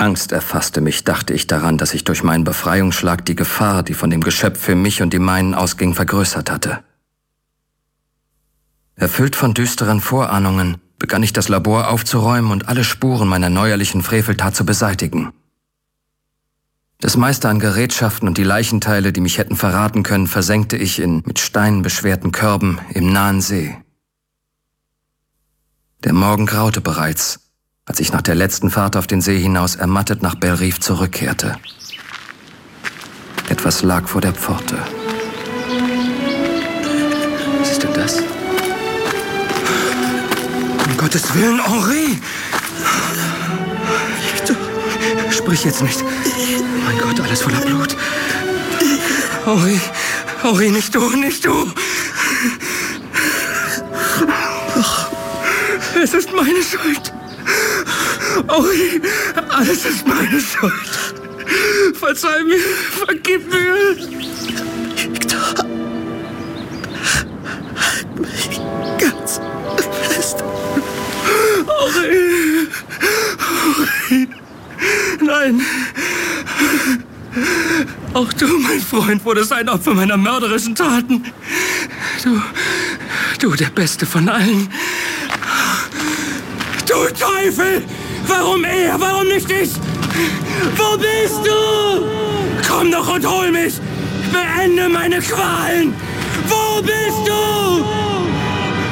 Angst erfasste mich, dachte ich daran, dass ich durch meinen Befreiungsschlag die Gefahr, die von dem Geschöpf für mich und die meinen ausging, vergrößert hatte. Erfüllt von düsteren Vorahnungen, begann ich das Labor aufzuräumen und alle Spuren meiner neuerlichen Freveltat zu beseitigen. Das meiste an Gerätschaften und die Leichenteile, die mich hätten verraten können, versenkte ich in mit Steinen beschwerten Körben im nahen See. Der Morgen graute bereits, als ich nach der letzten Fahrt auf den See hinaus ermattet nach Belle Rive zurückkehrte. Etwas lag vor der Pforte. Was ist denn das? Um Gottes Willen, Henri! Victor. Sprich jetzt nicht. Mein Gott, alles voller Blut. Henri, Henri, nicht du, nicht du! Es ist meine Schuld. Henri, alles ist meine Schuld. Verzeih mir, vergib mir. Victor. Halt mich ganz fest. Henri. Henri. Nein. Auch du, mein Freund, wurdest ein Opfer meiner mörderischen Taten. Du der Beste von allen. Du Teufel! Warum er? Warum nicht ich? Wo bist du? Komm doch und hol mich! Beende meine Qualen! Wo bist du?